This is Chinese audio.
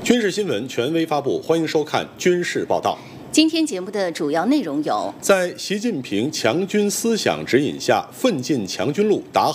军事新闻权威发布，欢迎收看军事报道。 今天节目的主要内容有： 在习近平强军思想指引下，奋进强军路打